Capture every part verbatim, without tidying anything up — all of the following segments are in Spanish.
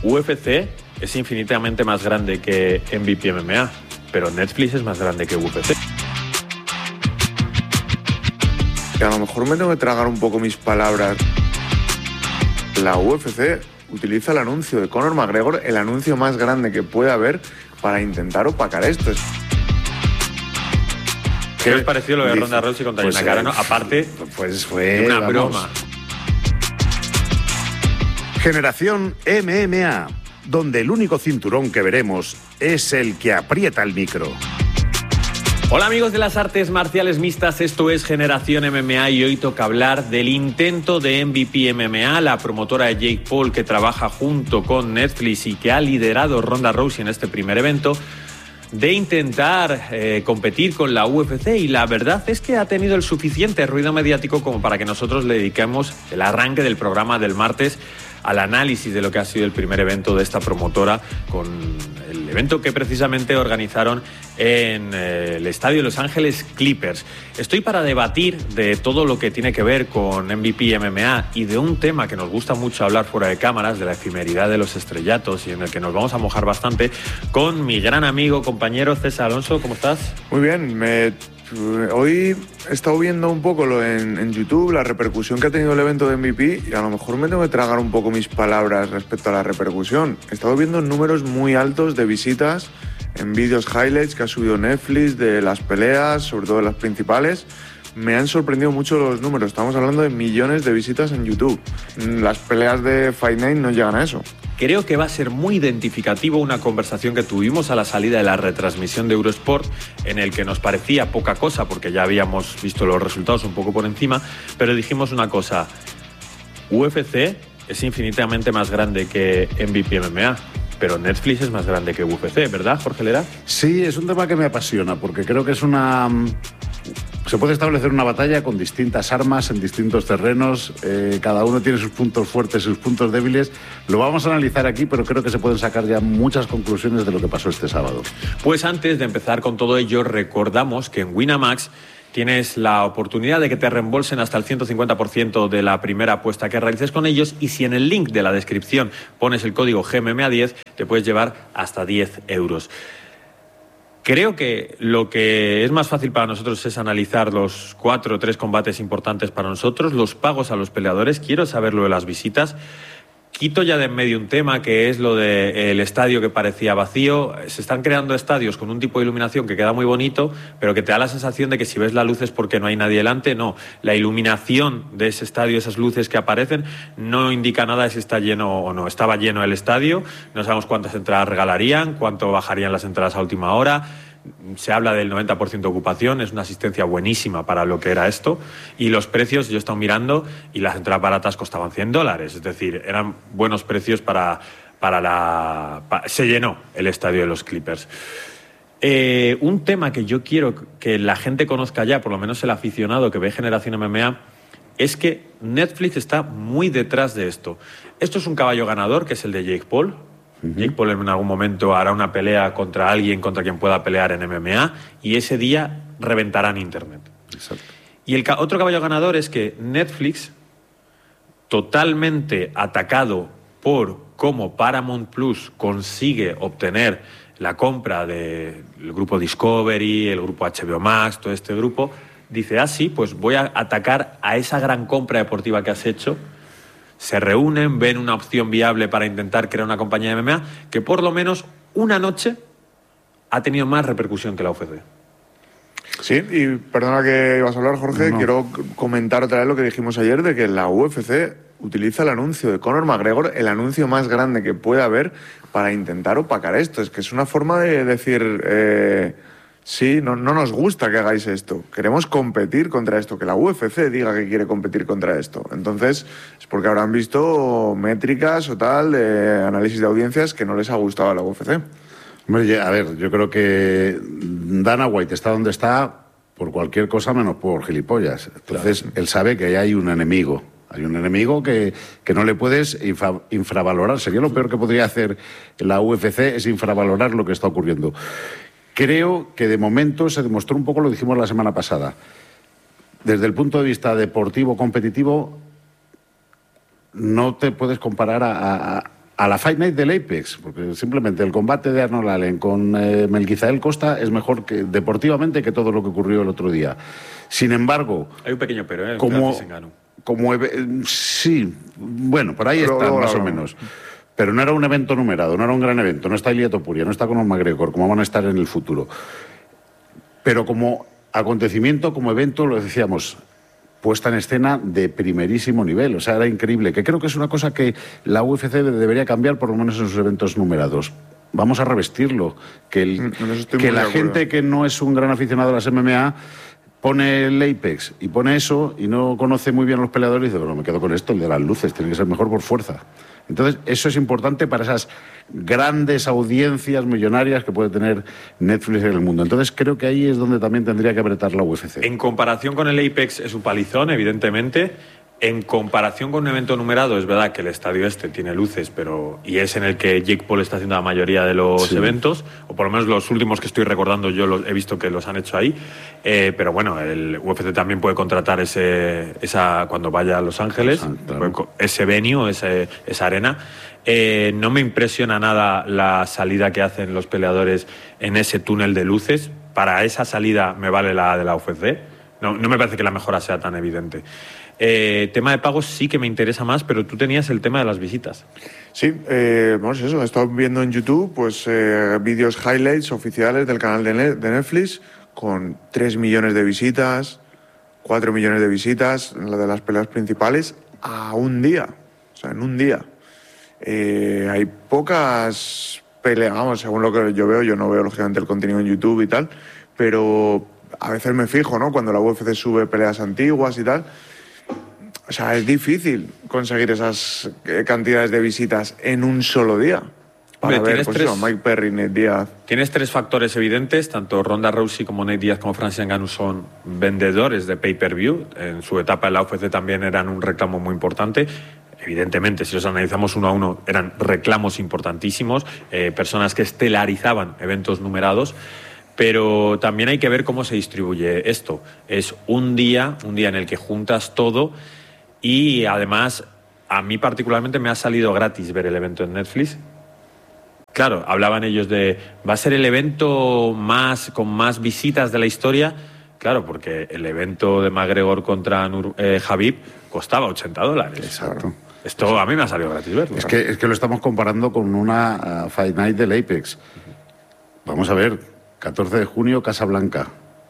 U F C es infinitamente más grande que M V P M M A, pero Netflix es más grande que U F C. Que a lo mejor me tengo que tragar un poco mis palabras. La U F C utiliza el anuncio de Conor McGregor, el anuncio más grande que puede haber, para intentar opacar esto. ¿Qué os pareció lo de Ronda Rousey contra pues, Gina Carano? Aparte, pues fue una vamos, broma. Generación M M A, donde el único cinturón que veremos es el que aprieta el micro. Hola amigos de las artes marciales mixtas, esto es Generación M M A y hoy toca hablar del intento de M V P M M A, la promotora de Jake Paul que trabaja junto con Netflix y que ha liderado Ronda Rousey en este primer evento, de intentar eh, competir con la U F C, y la verdad es que ha tenido el suficiente ruido mediático como para que nosotros le dediquemos el arranque del programa del martes al análisis de lo que ha sido el primer evento de esta promotora, con el evento que precisamente organizaron en eh, el estadio de Los Ángeles Clippers. Estoy para debatir de todo lo que tiene que ver con M V P M M A y de un tema que nos gusta mucho hablar fuera de cámaras, de la efemeridad de los estrellatos, y en el que nos vamos a mojar bastante, con mi gran amigo, compañero César Alonso. ¿Cómo estás? Muy bien, me... hoy he estado viendo un poco lo en, en YouTube, la repercusión que ha tenido el evento de M V P, y a lo mejor me tengo que tragar un poco mis palabras respecto a la repercusión. He estado viendo números muy altos de visitas en vídeos highlights que ha subido Netflix de las peleas, sobre todo las principales. Me han sorprendido mucho los números, estamos hablando de millones de visitas en YouTube. Las peleas de Fight Night no llegan a eso. Creo que va a ser muy identificativo una conversación que tuvimos a la salida de la retransmisión de Eurosport, en el que nos parecía poca cosa porque ya habíamos visto los resultados un poco por encima, pero dijimos una cosa: U F C es infinitamente más grande que M V P M M A, pero Netflix es más grande que U F C, ¿verdad, Jorge Lera? Sí, es un tema que me apasiona porque creo que es una... Se puede establecer una batalla con distintas armas en distintos terrenos, eh, cada uno tiene sus puntos fuertes, sus puntos débiles. Lo vamos a analizar aquí, pero creo que se pueden sacar ya muchas conclusiones de lo que pasó este sábado. Pues antes de empezar con todo ello, recordamos que en Winamax tienes la oportunidad de que te reembolsen hasta el ciento cincuenta por ciento de la primera apuesta que realices con ellos, y si en el link de la descripción pones el código G M M A diez, te puedes llevar hasta diez euros. Creo que lo que es más fácil para nosotros es analizar los cuatro o tres combates importantes para nosotros, los pagos a los peleadores. Quiero saber lo de las visitas. Quito ya de en medio un tema que es lo del estadio que parecía vacío. Se están creando estadios con un tipo de iluminación que queda muy bonito, pero que te da la sensación de que si ves la luz es porque no hay nadie delante. No, la iluminación de ese estadio, esas luces que aparecen, no indica nada de si está lleno o no. Estaba lleno el estadio, no sabemos cuántas entradas regalarían, cuánto bajarían las entradas a última hora. Se habla del noventa por ciento de ocupación, es una asistencia buenísima para lo que era esto. Y los precios, yo he estado mirando y las entradas baratas costaban cien dólares, es decir, eran buenos precios para, para la... Para, se llenó el estadio de los Clippers. Eh, un tema que yo quiero que la gente conozca ya, por lo menos el aficionado que ve Generación M M A, es que Netflix está muy detrás de esto. Esto es un caballo ganador, que es el de Jake Paul. Jake Paul en algún momento hará una pelea contra alguien contra quien pueda pelear en M M A, y ese día reventarán Internet. Exacto. Y el ca- otro caballo ganador es que Netflix, totalmente atacado por cómo Paramount Plus consigue obtener la compra del grupo Discovery, el grupo H B O Max, todo este grupo, dice, ah, sí, pues voy a atacar a esa gran compra deportiva que has hecho. Se reúnen, ven una opción viable para intentar crear una compañía de M M A que por lo menos una noche ha tenido más repercusión que la U F C. Sí, y perdona que ibas a hablar, Jorge, No. quiero comentar otra vez lo que dijimos ayer de que la U F C utiliza el anuncio de Conor McGregor, el anuncio más grande que puede haber, para intentar opacar esto. Es que es una forma de decir... Eh, Sí, no, no nos gusta que hagáis esto. Queremos competir contra esto, que la U F C diga que quiere competir contra esto. Entonces, es porque habrán visto métricas o tal, de análisis de audiencias que no les ha gustado a la U F C. Hombre, a ver, yo creo que Dana White está donde está por cualquier cosa menos por gilipollas. Entonces, claro, él sabe que ahí hay un enemigo. Hay un enemigo que, que no le puedes infra, infravalorar. Sería lo peor que podría hacer la U F C, es infravalorar lo que está ocurriendo. Creo que de momento se demostró un poco, lo dijimos la semana pasada, desde el punto de vista deportivo, competitivo, no te puedes comparar a, a, a la Fight Night del Apex, porque simplemente el combate de Arnold Allen con eh, Melquizael Costa es mejor que deportivamente que todo lo que ocurrió el otro día. Sin embargo, hay un pequeño pero, ¿eh? como, como sí, bueno, por ahí está, luego, más luego, o menos. Pero no era un evento numerado, no era un gran evento, no está Ilia Topuria, no está Conor McGregor, como van a estar en el futuro. Pero como acontecimiento, como evento, lo decíamos, puesta en escena de primerísimo nivel, o sea, era increíble, que creo que es una cosa que la U F C debería cambiar, por lo menos en sus eventos numerados. Vamos a revestirlo, que, el, que la gente que no es un gran aficionado a las M M A pone el Apex y pone eso y no conoce muy bien a los peleadores y dice, bueno, me quedo con esto, el de las luces, tiene que ser mejor por fuerza. Entonces, eso es importante para esas grandes audiencias millonarias que puede tener Netflix en el mundo. Entonces, creo que ahí es donde también tendría que apretar la U F C. En comparación con el Apex es un palizón, evidentemente. En comparación con un evento numerado, es verdad que el estadio este tiene luces, pero y es en el que Jake Paul está haciendo la mayoría de los sí. eventos, o por lo menos los últimos que estoy recordando yo los he visto que los han hecho ahí. Eh, pero bueno, el U F C también puede contratar ese esa cuando vaya a Los Ángeles, ah, claro. ese venue, ese, esa arena. Eh, no me impresiona nada la salida que hacen los peleadores en ese túnel de luces. Para esa salida me vale la de la U F C. No, no me parece que la mejora sea tan evidente. Eh, tema de pagos sí que me interesa más, pero tú tenías el tema de las visitas. Sí, eh, bueno, es eso, he estado viendo en YouTube pues eh, vídeos highlights oficiales del canal de, ne de Netflix con tres millones de visitas, cuatro millones de visitas, la de las peleas principales, a un día, o sea, en un día. Eh, hay pocas peleas, vamos, según lo que yo veo, yo no veo lógicamente el contenido en YouTube y tal, pero a veces me fijo, ¿no? Cuando la U F C sube peleas antiguas y tal. O sea, es difícil conseguir esas cantidades de visitas en un solo día. Para Hombre, ver, pues tres, eso, Mike Perry, Nate Diaz. Tienes tres factores evidentes, tanto Ronda Rousey como Nate Diaz como Francis Ngannou son vendedores de pay-per-view. En su etapa en la U F C también eran un reclamo muy importante. Evidentemente, si los analizamos uno a uno, eran reclamos importantísimos, eh, personas que estelarizaban eventos numerados. Pero también hay que ver cómo se distribuye esto. Es un día, un día en el que juntas todo. Y además, a mí particularmente me ha salido gratis ver el evento en Netflix. Claro, hablaban ellos de, ¿va a ser el evento más con más visitas de la historia? Claro, porque el evento de McGregor contra Nur, eh, Khabib costaba ochenta dólares. Exacto. Esto a mí me ha salido gratis verlo. Es que, es que lo estamos comparando con una uh, Fight Night del Apex. Vamos a ver, catorce de junio, Casablanca.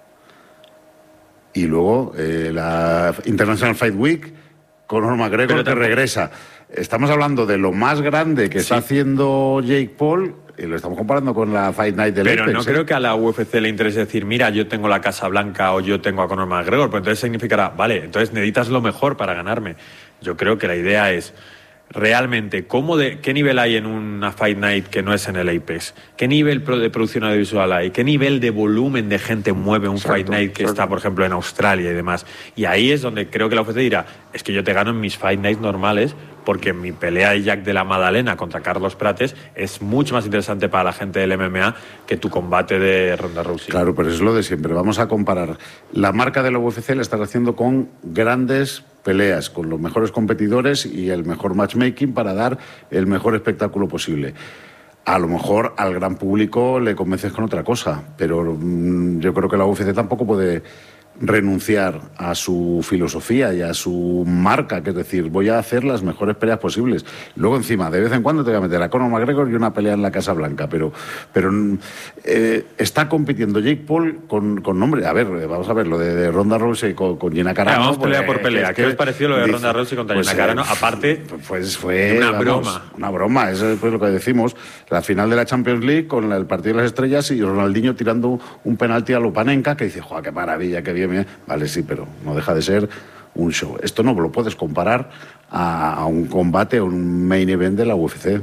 Y luego eh, la International Fight Week, Conor McGregor que regresa. Estamos hablando de lo más grande que sí. está haciendo Jake Paul y lo estamos comparando con la Fight Night del Pero Apex, no ¿eh? creo que a la U F C le interese decir, mira, yo tengo la Casa Blanca o yo tengo a Conor McGregor, pues entonces significará, vale, entonces necesitas lo mejor para ganarme. Yo creo que la idea es realmente cómo de, qué nivel hay en una Fight Night que no es en el Apex, qué nivel de producción audiovisual hay, qué nivel de volumen de gente mueve un exacto, Fight Night que exacto. está, por ejemplo, en Australia y demás. Y ahí es donde creo que la U F C dirá, es que yo te gano en mis Fight Nights normales porque mi pelea de Jack de la Madalena contra Carlos Prates es mucho más interesante para la gente del M M A que tu combate de Ronda Rousey. Claro, pero es lo de siempre. Vamos a comparar. La marca de la U F C la estás haciendo con grandes peleas, con los mejores competidores y el mejor matchmaking para dar el mejor espectáculo posible. A lo mejor al gran público le convences con otra cosa, pero mmm, yo creo que la U F C tampoco puede renunciar a su filosofía y a su marca, que es decir, voy a hacer las mejores peleas posibles. Luego encima, de vez en cuando te voy a meter a Conor McGregor y una pelea en la Casa Blanca, pero, pero eh, está compitiendo Jake Paul con, con nombre. A ver, vamos a ver, lo de, de Ronda Rousey con, con Gina Carano. Vamos pues, pelea por pelea. ¿Qué os pareció lo de Ronda Rousey contra pues, Gina Carano? Eh, Aparte, pues fue una vamos, broma. Una broma, eso es pues, lo que decimos. La final de la Champions League con el partido de las estrellas y Ronaldinho tirando un penalti a Lopanenka que dice, ¡joder, qué maravilla, qué bien, bien! Vale, sí, pero no deja de ser un show. Esto no lo puedes comparar a, a un combate, a un main event de la U F C.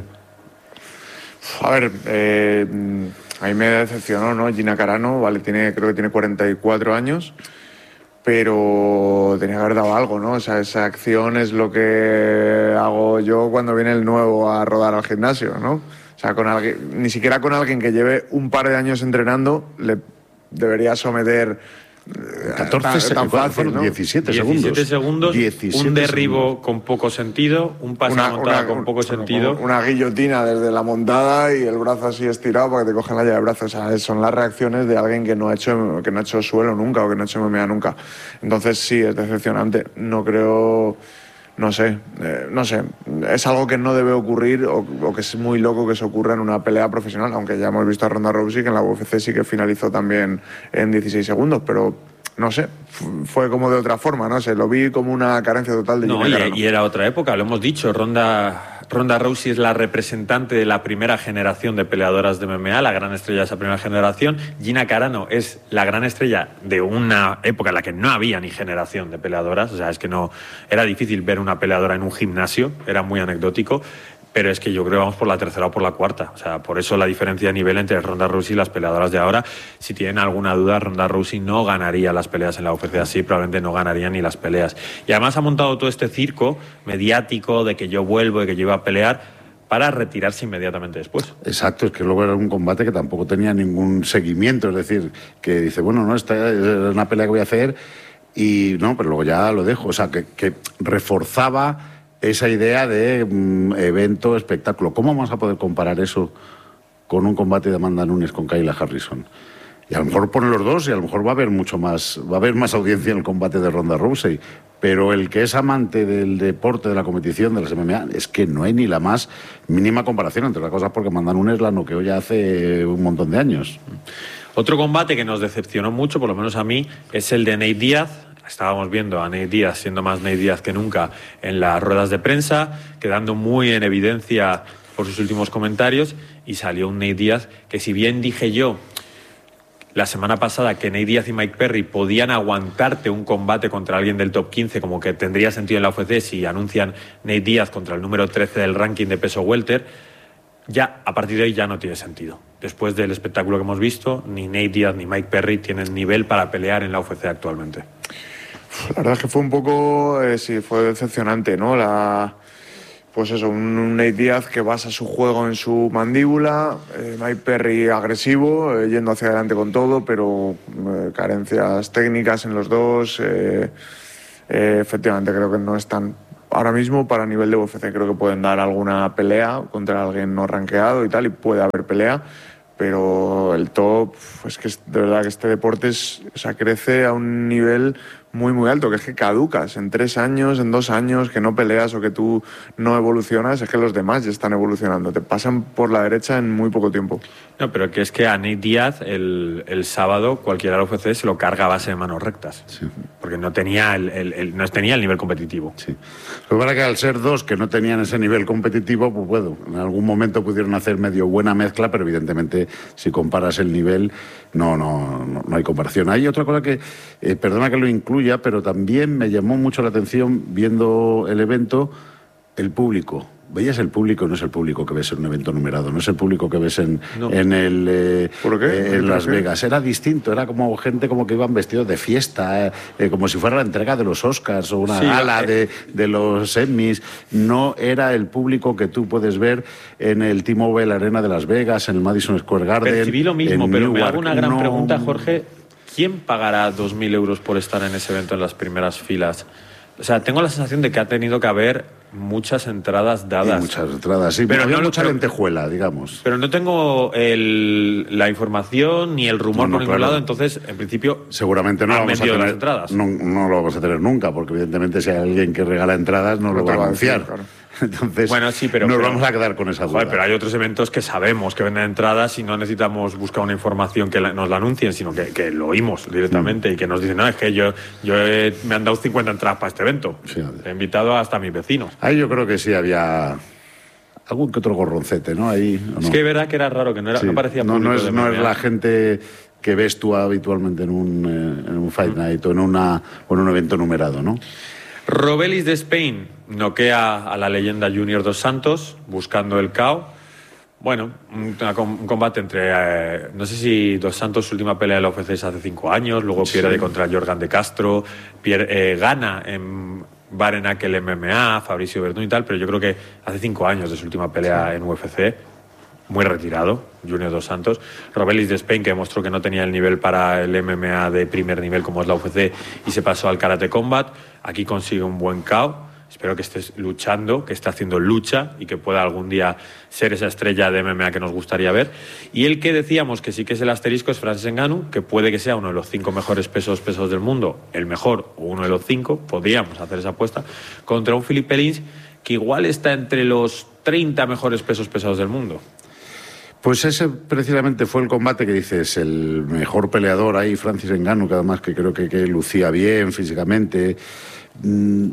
A ver, eh, a mí me decepcionó, ¿no? Gina Carano, vale, tiene, creo que tiene cuarenta y cuatro años, pero tenía que haber dado algo, ¿no? O sea, esa acción es lo que hago yo cuando viene el nuevo a rodar al gimnasio, ¿no? O sea, con alguien, ni siquiera con alguien que lleve un par de años entrenando le debería someter catorce tan, tan fácil, ¿no? diecisiete segundos. diecisiete segundos, diecisiete un derribo segundos. con poco sentido, un pase una, montada una, con poco una, sentido. Una guillotina desde la montada y el brazo así estirado para que te cogen la llave de brazo. O sea, son las reacciones de alguien que no ha hecho, que no ha hecho suelo nunca o que no ha hecho M M A nunca. Entonces sí, es decepcionante. No creo... No sé, eh, no sé, es algo que no debe ocurrir o, o que es muy loco que se ocurra en una pelea profesional, aunque ya hemos visto a Ronda Rousey que en la U F C sí que finalizó también en dieciséis segundos, pero no sé, fue como de otra forma, no sé, lo vi como una carencia total de No, y, y era otra época, lo hemos dicho, Ronda, Ronda Rousey es la representante de la primera generación de peleadoras de M M A, la gran estrella de esa primera generación. Gina Carano es la gran estrella de una época en la que no había ni generación de peleadoras, o sea, es que no, era difícil ver una peleadora en un gimnasio, era muy anecdótico. Pero es que yo creo que vamos por la tercera o por la cuarta. O sea, por eso la diferencia de nivel entre Ronda Rousey y las peleadoras de ahora. Si tienen alguna duda, Ronda Rousey no ganaría las peleas en la U F C así, probablemente no ganaría ni las peleas. Y además ha montado todo este circo mediático de que yo vuelvo, de que yo iba a pelear, para retirarse inmediatamente después. Exacto, es que luego era un combate que tampoco tenía ningún seguimiento. Es decir, que dice, bueno, no, esta es una pelea que voy a hacer y no, pero luego ya lo dejo. O sea, que, que reforzaba esa idea de mm, evento, espectáculo. ¿Cómo vamos a poder comparar eso con un combate de Amanda Nunes con Kayla Harrison? Y a lo mejor ponen los dos y a lo mejor va a haber mucho más, va a haber más audiencia en el combate de Ronda Rousey. Pero el que es amante del deporte, de la competición, de las M M A, es que no hay ni la más mínima comparación, entre las cosas porque Amanda Nunes la noqueó ya hace un montón de años. Otro combate que nos decepcionó mucho, por lo menos a mí, es el de Nate Diaz. Estábamos viendo a Nate Diaz, siendo más Nate Diaz que nunca, en las ruedas de prensa, quedando muy en evidencia por sus últimos comentarios, y salió un Nate Diaz que, si bien dije yo la semana pasada que Nate Diaz y Mike Perry podían aguantarte un combate contra alguien del top quince, como que tendría sentido en la U F C si anuncian Nate Diaz contra el número trece del ranking de peso welter, ya a partir de ahí ya no tiene sentido. Después del espectáculo que hemos visto, ni Nate Diaz ni Mike Perry tienen nivel para pelear en la U F C actualmente. La verdad es que fue un poco, eh, sí, fue decepcionante, ¿no? La, pues eso, un, un Nate Diaz que basa su juego en su mandíbula, eh, Mike Perry agresivo, eh, yendo hacia adelante con todo, pero eh, carencias técnicas en los dos. Eh, eh, efectivamente, creo que no están ahora mismo para nivel de U F C. Creo que pueden dar alguna pelea contra alguien no rankeado y tal, y puede haber pelea. Pero el top, es que de verdad que este deporte es, o sea, crece a un nivel muy, muy alto, que es que caducas en tres años, en dos años, que no peleas o que tú no evolucionas, es que los demás ya están evolucionando, te pasan por la derecha en muy poco tiempo. No, pero que es que a Nate Diaz el, el sábado cualquiera de la U F C se lo carga a base de manos rectas, sí. Porque no tenía el, el, el, no tenía el nivel competitivo. Sí. Lo que pasa es que al ser dos que no tenían ese nivel competitivo, pues bueno, en algún momento pudieron hacer medio buena mezcla, pero evidentemente si comparas el nivel, no, no, no, no hay comparación. Hay otra cosa que, eh, perdona que lo incluya, pero también me llamó mucho la atención viendo el evento, el público. Veías el público, no es el público que ves en un evento numerado, no es el público que ves en, no. en, el, eh, ¿Por qué? eh, en Las Vegas. Era distinto, era como gente como que iban vestidos de fiesta, eh, eh, como si fuera la entrega de los Oscars o una sí, gala eh. de, de los Emmys. No era el público que tú puedes ver en el T-Mobile Arena de Las Vegas, en el Madison Square Garden. Percibí lo mismo, pero Newark. Me hago una gran no... pregunta, Jorge. ¿Quién pagará dos mil euros por estar en ese evento en las primeras filas? O sea, tengo la sensación de que ha tenido que haber muchas entradas dadas. Y muchas entradas, sí, pero había no, mucha pero, lentejuela, digamos. Pero no tengo el, la información ni el rumor no, no, por ningún claro. lado, entonces, en principio, seguramente no lo vamos a tener. Las entradas. No, no lo vamos a tener nunca, porque evidentemente si hay alguien que regala entradas no, no lo va a anunciar. Decir, claro. Entonces, bueno, sí, pero, nos pero, vamos a quedar con esa duda. Joder, pero hay otros eventos que sabemos que venden entradas y no necesitamos buscar una información que la, nos la anuncien, sino que, que lo oímos directamente mm. y que nos dicen, no, es que yo, yo he, me han dado cincuenta entradas para este evento. Sí, he invitado hasta a mis vecinos. Ahí yo creo que sí había algún que otro gorroncete, ¿no? Ahí, ¿o no? Es que es verdad que era raro, que no, era, sí. no parecía no, no, es, no es la gente que ves tú habitualmente en un, eh, en un Fight Night mm. o, en una, o en un evento numerado, ¿no? Robelis de Spain noquea a la leyenda Junior Dos Santos buscando el K O. Bueno, un, un combate entre... Eh, no sé si Dos Santos, su última pelea de la U F C es hace cinco años, luego sí. pierde contra Jorgan de Castro, pierde, eh, gana en Barenakel M M A, Fabricio Verdún y tal, pero yo creo que hace cinco años de su última pelea sí. en U F C. muy retirado, Junior Dos Santos. Robelis de Spain, que demostró que no tenía el nivel para el M M A de primer nivel como es la U F C y se pasó al Karate Combat. Aquí consigue un buen K O. Espero que estés luchando, que esté haciendo lucha y que pueda algún día ser esa estrella de M M A que nos gustaría ver. Y el que decíamos que sí que es el asterisco es Francis Ngannou, que puede que sea uno de los cinco mejores pesos pesos del mundo, el mejor o uno de los cinco, podríamos hacer esa apuesta, contra un Philippe Lins que igual está entre los treinta mejores pesos pesados del mundo. Pues ese precisamente fue el combate que dices, el mejor peleador ahí, Francis Ngannou, que además que creo que, que lucía bien físicamente. Mm,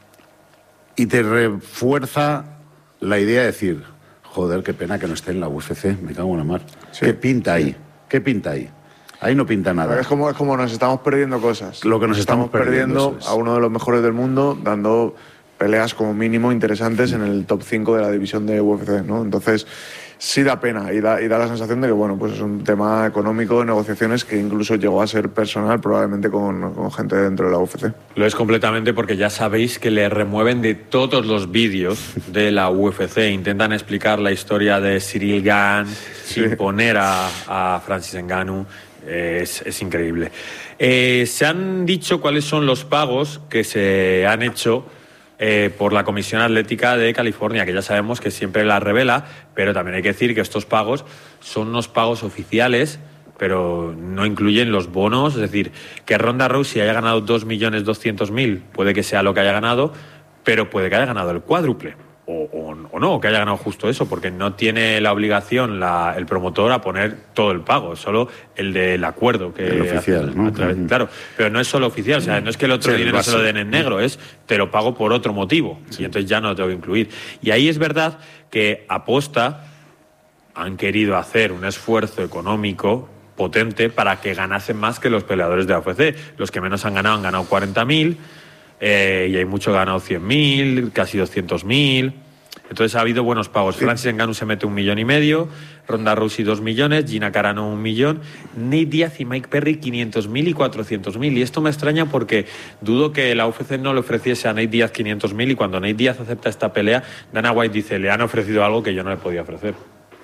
y te refuerza la idea de decir, joder, qué pena que no esté en la U F C, me cago en la mar. Sí, ¿qué pinta ahí? Sí. ¿Qué pinta ahí? Ahí no pinta nada. Es como, es como nos estamos perdiendo cosas. Lo que nos estamos, estamos perdiendo, perdiendo a uno de los mejores del mundo, dando peleas como mínimo interesantes en el top cinco de la división de U F C, ¿no? Entonces, sí da pena y da, y da la sensación de que, bueno, pues es un tema económico de negociaciones que incluso llegó a ser personal probablemente con, con gente dentro de la U F C. Lo es completamente porque ya sabéis que le remueven de todos los vídeos de la U F C. Intentan explicar la historia de Ciryl Gane sí. sin poner a, a Francis Ngannou. Es, es increíble. Eh, se han dicho cuáles son los pagos que se han hecho Eh, por la Comisión Atlética de California, que ya sabemos que siempre la revela, pero también hay que decir que estos pagos son unos pagos oficiales, pero no incluyen los bonos. Es decir, que Ronda Rousey haya ganado dos millones doscientos mil, puede que sea lo que haya ganado, pero puede que haya ganado el cuádruple. O, o, o no, que haya ganado justo eso, porque no tiene la obligación la, el promotor a poner todo el pago, solo el del acuerdo que el oficial, hace, ¿no? Través, claro, pero no es solo oficial, o sea, no es que el otro sí, dinero el se lo den en negro, es te lo pago por otro motivo, sí. y entonces ya no lo tengo que incluir. Y ahí es verdad que aposta han querido hacer un esfuerzo económico potente para que ganasen más que los peleadores de la U F C. Los que menos han ganado han ganado cuarenta mil. Eh, y hay mucho ganado cien mil, casi doscientos mil. Entonces ha habido buenos pagos. Sí. Francis Ngannou se mete un millón y medio, Ronda Rousey dos millones, Gina Carano un millón, Nate Diaz y Mike Perry quinientos mil y cuatrocientos mil. Y esto me extraña porque dudo que la U F C no le ofreciese a Nate Diaz quinientos mil y cuando Nate Diaz acepta esta pelea, Dana White dice, le han ofrecido algo que yo no le podía ofrecer.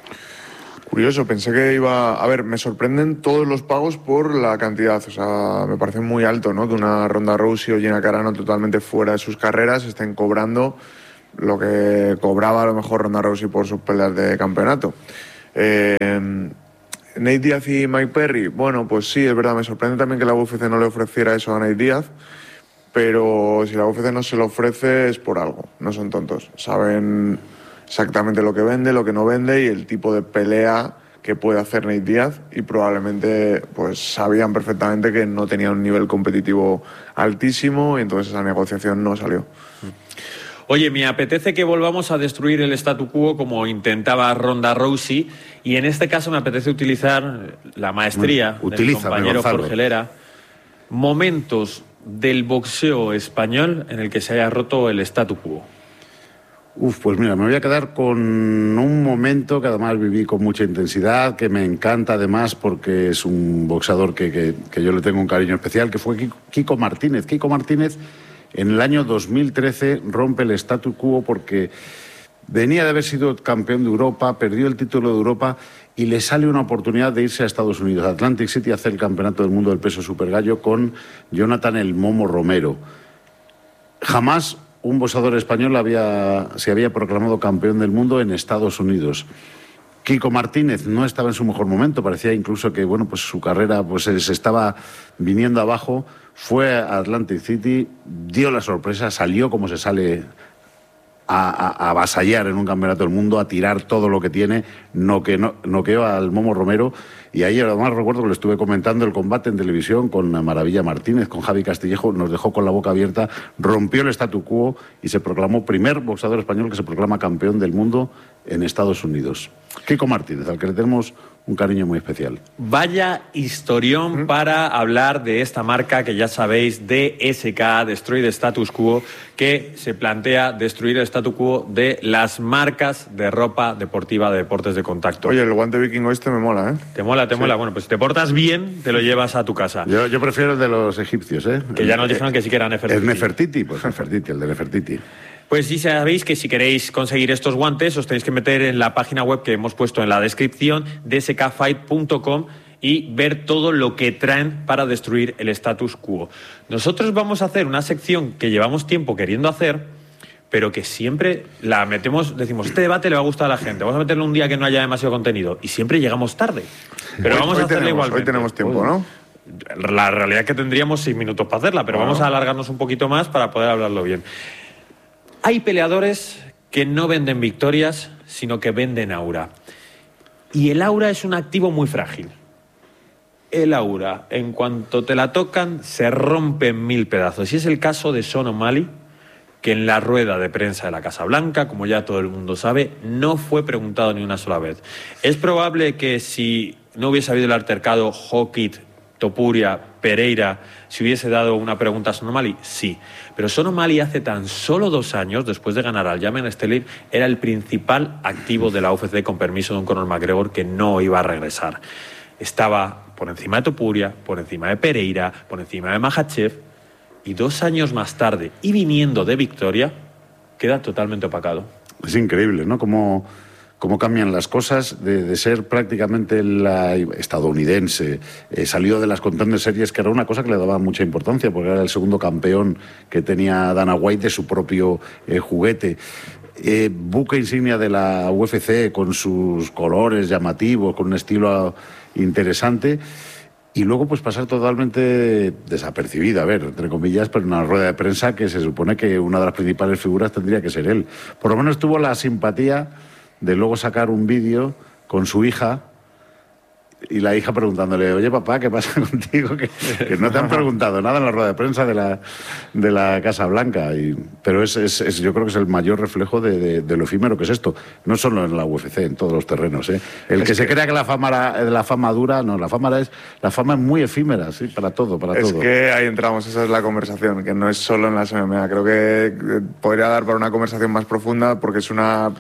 Curioso, pensé que iba... A ver, me sorprenden todos los pagos por la cantidad. O sea, me parece muy alto, ¿no? Que una Ronda Rousey o Gina Carano totalmente fuera de sus carreras estén cobrando lo que cobraba a lo mejor Ronda Rousey por sus peleas de campeonato. Eh, Nate Diaz y Mike Perry, bueno, pues sí, es verdad, me sorprende también que la U F C no le ofreciera eso a Nate Diaz, pero si la U F C no se lo ofrece es por algo, no son tontos. Saben exactamente lo que vende, lo que no vende y el tipo de pelea que puede hacer Nate Diaz y probablemente pues sabían perfectamente que no tenía un nivel competitivo altísimo y entonces esa negociación no salió. Oye, me apetece que volvamos a destruir el statu quo como intentaba Ronda Rousey y en este caso me apetece utilizar la maestría bueno, del compañero Jorge Lera. Momentos del boxeo español en el que se haya roto el statu quo. Uf, pues mira, me voy a quedar con un momento que además viví con mucha intensidad, que me encanta además porque es un boxeador que, que, que yo le tengo un cariño especial, que fue Kiko Martínez. Kiko Martínez en el año dos mil trece rompe el statu quo porque venía de haber sido campeón de Europa, perdió el título de Europa y le sale una oportunidad de irse a Estados Unidos, a Atlantic City, a hacer el campeonato del mundo del peso supergallo con Jonathan El Momo Romero. Jamás un boxeador español había, se había proclamado campeón del mundo en Estados Unidos. Kiko Martínez no estaba en su mejor momento, parecía incluso que bueno, pues su carrera pues, se estaba viniendo abajo. Fue a Atlantic City, dio la sorpresa, salió como se sale a, a, a avasallar en un campeonato del mundo, a tirar todo lo que tiene, noqueó no, no al Momo Romero. Y ahí además recuerdo que le estuve comentando el combate en televisión con Maravilla Martínez, con Javi Castillejo, nos dejó con la boca abierta, rompió el statu quo y se proclamó primer boxeador español que se proclama campeón del mundo en Estados Unidos. Kiko Martínez, al que le tenemos un cariño muy especial. Vaya historión ¿Mm? para hablar de esta marca que ya sabéis, D S K, Destroy the Status Quo, que se plantea destruir el statu quo de las marcas de ropa deportiva de deportes de contacto. Oye, el guante vikingo este me mola, ¿eh? ¿Te mola, te sí. mola? Bueno, pues si te portas bien, te lo llevas a tu casa. Yo, yo prefiero el de los egipcios, ¿eh? Que ya nos dijeron que sí que era Nefertiti. ¿El Nefertiti? Pues Nefertiti, el de Nefertiti. Pues sí sabéis que si queréis conseguir estos guantes os tenéis que meter en la página web que hemos puesto en la descripción, d s k fight punto com, y ver todo lo que traen para destruir el status quo. Nosotros vamos a hacer una sección que llevamos tiempo queriendo hacer, pero que siempre la metemos, decimos, este debate le va a gustar a la gente, vamos a meterlo un día que no haya demasiado contenido, y siempre llegamos tarde. Pero hoy, vamos hoy a hacerla tenemos, igualmente. Hoy tenemos tiempo, ¿no? La realidad es que tendríamos seis minutos para hacerla, pero bueno, vamos a alargarnos un poquito más para poder hablarlo bien. Hay peleadores que no venden victorias, sino que venden aura. Y el aura es un activo muy frágil. El aura, en cuanto te la tocan, se rompe en mil pedazos. Y es el caso de Sean O'Malley, que en la rueda de prensa de la Casa Blanca, como ya todo el mundo sabe, no fue preguntado ni una sola vez. Es probable que si no hubiese habido el altercado Hawkett, Topuria, Pereira, si hubiese dado una pregunta a Sean O'Malley, sí. Pero Sean O'Malley hace tan solo dos años, después de ganar al Aljamain Sterling, era el principal activo de la U F C, con permiso de un Conor McGregor que no iba a regresar. Estaba por encima de Topuria, por encima de Pereira, por encima de Makhachev, y dos años más tarde, y viniendo de victoria, queda totalmente opacado. Es increíble, ¿no? Cómo, cómo cambian las cosas de, de ser prácticamente la estadounidense, eh, salió de las Contender Series, que era una cosa que le daba mucha importancia, porque era el segundo campeón que tenía Dana White de su propio eh, juguete. Eh, buque insignia de la U F C, con sus colores llamativos, con un estilo interesante, y luego pues pasar totalmente desapercibida, a ver, entre comillas, pero en una rueda de prensa que se supone que una de las principales figuras tendría que ser él. Por lo menos tuvo la simpatía de luego sacar un vídeo con su hija, y la hija preguntándole, oye papá, ¿qué pasa contigo? Que, que no te han preguntado nada en la rueda de prensa de la, de la Casa Blanca. Y, pero es, es, es, yo creo que es el mayor reflejo de, de, de lo efímero que es esto. No solo en la U F C, en todos los terrenos. ¿eh? El que, que se crea que la fama, la fama dura, no, la fama es, la fama es muy efímera, sí, para todo, para es todo. Es que ahí entramos, esa es la conversación, que no es solo en las M M A. Creo que podría dar para una conversación más profunda, porque es una...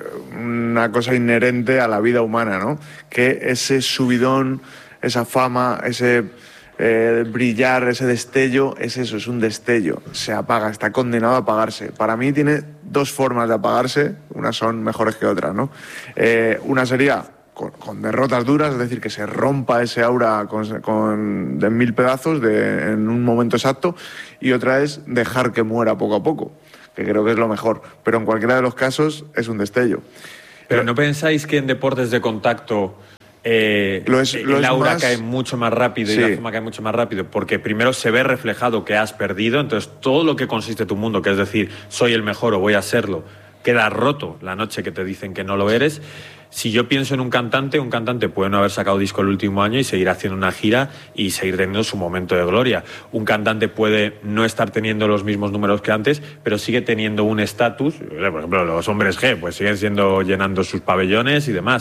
una cosa inherente a la vida humana, ¿no? Que ese subidón, esa fama, ese eh, brillar, ese destello, es eso, es un destello. Se apaga, está condenado a apagarse. Para mí tiene dos formas de apagarse, unas son mejores que otras, ¿no? Eh, una sería con, con derrotas duras, es decir, que se rompa ese aura con, con, de mil pedazos de, en un momento exacto, y otra es dejar que muera poco a poco, que creo que es lo mejor, pero en cualquiera de los casos es un destello. Pero ¿no pensáis que en deportes de contacto eh, lo es, lo el aura más... cae mucho más rápido, sí, y la fama cae mucho más rápido? Porque primero se ve reflejado que has perdido, entonces todo lo que consiste tu mundo, que es decir, soy el mejor o voy a serlo, queda roto la noche que te dicen que no lo eres. Si yo pienso en un cantante, un cantante puede no haber sacado disco el último año y seguir haciendo una gira y seguir teniendo su momento de gloria. Un cantante puede no estar teniendo los mismos números que antes, pero sigue teniendo un estatus. Por ejemplo, los hombres G, pues siguen siendo, llenando sus pabellones y demás.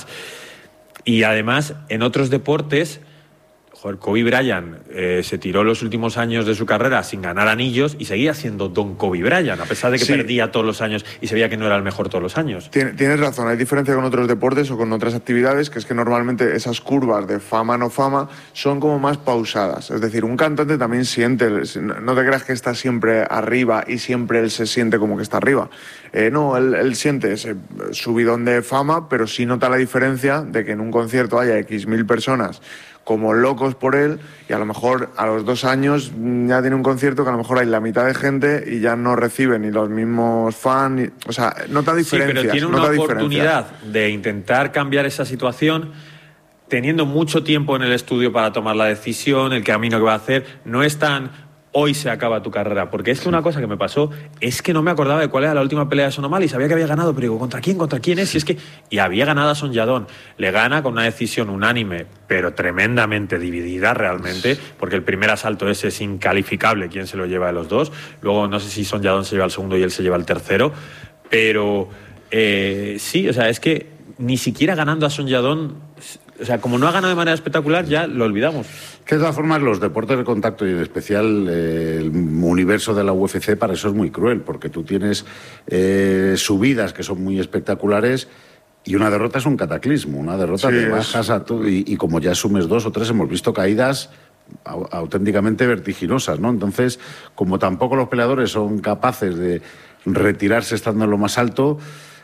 Y además, en otros deportes, joder, Kobe Bryant eh, se tiró los últimos años de su carrera sin ganar anillos y seguía siendo Don Kobe Bryant, a pesar de que sí, perdía todos los años y se veía que no era el mejor todos los años. Tienes razón, hay diferencia con otros deportes o con otras actividades, que es que normalmente esas curvas de fama no fama son como más pausadas. Es decir, un cantante también siente, no te creas que está siempre arriba y siempre él se siente como que está arriba. Eh, no, él, él siente ese subidón de fama, pero sí nota la diferencia de que en un concierto haya X mil personas como locos por él, y a lo mejor a los dos años ya tiene un concierto que a lo mejor hay la mitad de gente y ya no recibe ni los mismos fans, ni, o sea, nota diferencias. Sí, pero tiene una oportunidad de intentar cambiar esa situación, teniendo mucho tiempo en el estudio para tomar la decisión, el camino que va a hacer. No es tan hoy se acaba tu carrera, porque es que una cosa que me pasó es que no me acordaba de cuál era la última pelea de Sean O'Malley, sabía que había ganado, pero digo, ¿contra quién? ¿Contra quién es? Y es que y había ganado a Son Yadón, le gana con una decisión unánime, pero tremendamente dividida realmente, porque el primer asalto ese es incalificable quién se lo lleva de los dos, luego no sé si Son Yadón se lleva el segundo y él se lleva el tercero, pero eh, sí, o sea, es que ni siquiera ganando a Son Yadón, o sea, como no ha ganado de manera espectacular, ya lo olvidamos. Que de todas formas los deportes de contacto y en especial eh, el universo de la U F C para eso es muy cruel, porque tú tienes eh, subidas que son muy espectaculares y una derrota es un cataclismo, una derrota sí, te bajas a todo y, y como ya asumes dos o tres hemos visto caídas auténticamente vertiginosas, ¿no? Entonces, como tampoco los peleadores son capaces de retirarse estando en lo más alto.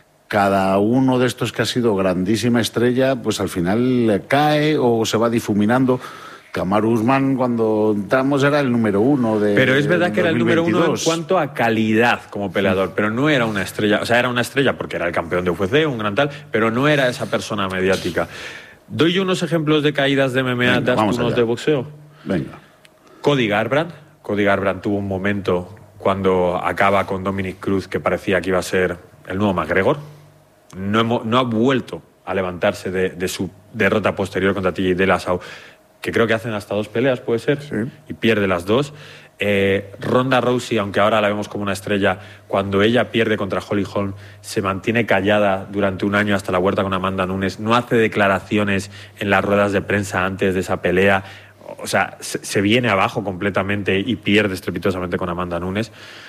Cada uno de estos que ha sido grandísima estrella, pues al final cae o se va difuminando. Kamaru Usman, cuando entramos, era el número uno de. Pero es verdad que era el número uno en cuanto a calidad como peleador, sí. Pero no era una estrella. O sea, era una estrella porque era el campeón de U F C, un gran tal, pero no era esa persona mediática. ¿Doy yo unos ejemplos de caídas de M M A, de unos de boxeo? Venga. Cody Garbrandt. Cody Garbrandt tuvo un momento cuando acaba con Dominic Cruz que parecía que iba a ser el nuevo McGregor. No, hemos, no ha vuelto a levantarse de, de su derrota posterior contra T J Dillashaw, que creo que hacen hasta dos peleas, puede ser, sí. Y pierde las dos. Eh, Ronda Rousey, aunque ahora la vemos como una estrella, cuando ella pierde contra Holly Holm, se mantiene callada durante un año hasta la huerta con Amanda Nunes, no hace declaraciones en las ruedas de prensa antes de esa pelea, o sea, se, se viene abajo completamente y pierde estrepitosamente con Amanda Nunes.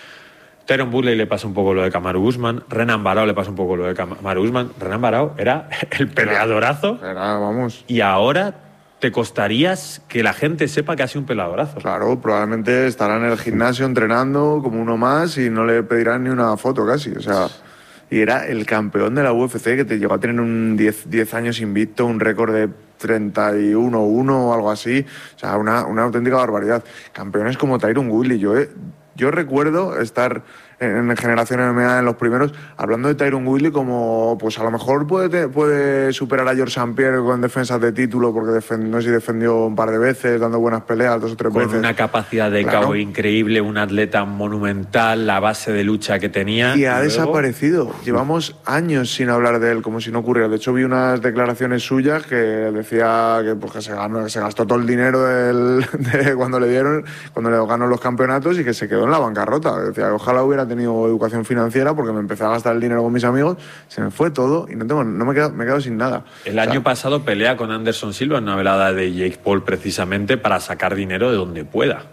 Tyron Woodley le pasa un poco lo de Kamaru Usman, Renan Barao le pasa un poco lo de Kamaru Usman. Renan Barao era el peleadorazo, era, vamos. Y ahora te costaría que la gente sepa que ha sido un peleadorazo. Claro, probablemente estará en el gimnasio entrenando como uno más y no le pedirán ni una foto casi, o sea, y era el campeón de la U F C que te llegó a tener un diez años invicto, un récord de treinta y uno uno o algo así, o sea, una, una auténtica barbaridad. Campeones como Tyron Woodley, yo, eh, yo recuerdo estar en, en Generación M M A en los primeros, hablando de Tyron Woodley como, pues a lo mejor puede, puede superar a George Saint Pierre con defensas de título, porque defend, no sé si defendió un par de veces, dando buenas peleas, dos o tres con veces. Con una capacidad de claro. K O increíble, un atleta monumental, la base de lucha que tenía. Y, y ha luego... desaparecido. Llevamos años sin hablar de él, como si no ocurriera. De hecho, vi unas declaraciones suyas que decía que, pues, que, se, ganó, que se gastó todo el dinero del, de cuando le dieron, cuando le ganó los campeonatos y que se quedó en la bancarrota. Decía, ojalá hubiera tenido educación financiera porque me empecé a gastar el dinero con mis amigos, se me fue todo y no tengo, no me he quedado, me he quedado sin nada. El o sea, año pasado pelea con Anderson Silva en una velada de Jake Paul precisamente para sacar dinero de donde pueda.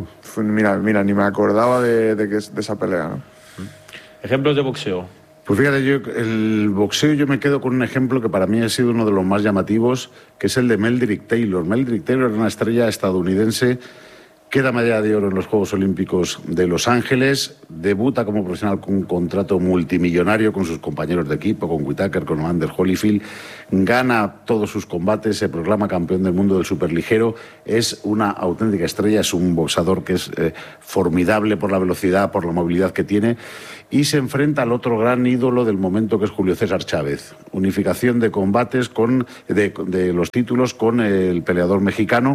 Mira, mira, ni me acordaba de, de, que, de esa pelea, ¿no? ¿Ejemplos de boxeo? Pues fíjate, yo el boxeo yo me quedo con un ejemplo que para mí ha sido uno de los más llamativos, que es el de Meldrick Taylor. Meldrick Taylor era una estrella estadounidense. Queda medalla de oro en los Juegos Olímpicos de Los Ángeles, debuta como profesional con un contrato multimillonario con sus compañeros de equipo, con Whittaker, con Evander Holyfield, gana todos sus combates, se proclama campeón del mundo del superligero, es una auténtica estrella, es un boxador que es eh, formidable por la velocidad, por la movilidad que tiene, y se enfrenta al otro gran ídolo del momento que es Julio César Chávez. Unificación de combates con, de, de los títulos con el peleador mexicano.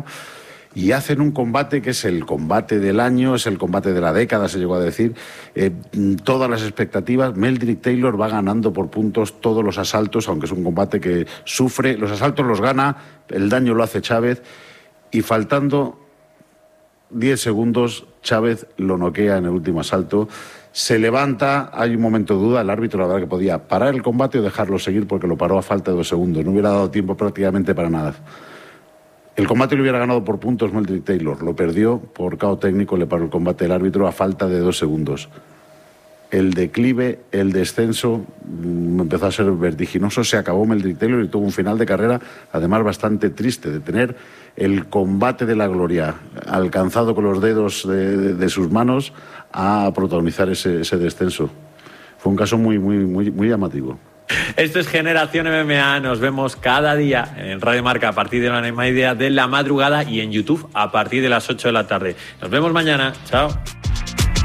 Y hacen un combate que es el combate del año, es el combate de la década, se llegó a decir. Eh, todas las expectativas, Meldrick Taylor va ganando por puntos todos los asaltos, aunque es un combate que sufre. Los asaltos los gana, el daño lo hace Chávez. Y faltando diez segundos, Chávez lo noquea en el último asalto. Se levanta, hay un momento de duda, el árbitro la verdad que podía parar el combate o dejarlo seguir porque lo paró a falta de dos segundos. No hubiera dado tiempo prácticamente para nada. El combate lo hubiera ganado por puntos Meldrick Taylor, lo perdió por K O técnico, le paró el combate el árbitro a falta de dos segundos. El declive, el descenso mmm, empezó a ser vertiginoso, se acabó Meldrick Taylor y tuvo un final de carrera además bastante triste, de tener el combate de la gloria alcanzado con los dedos de, de, de sus manos a protagonizar ese, ese descenso. Fue un caso muy, muy, muy, muy llamativo. Esto es Generación M M A, nos vemos cada día en Radio Marca a partir de la misma idea de la madrugada y en YouTube a partir de las ocho de la tarde. Nos vemos mañana, chao.